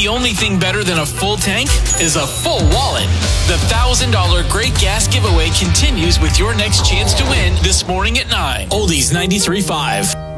The only thing better than a full tank is a full wallet. The $1,000 Great Gas Giveaway continues with your next chance to win this morning at 9. Oldies 93.5.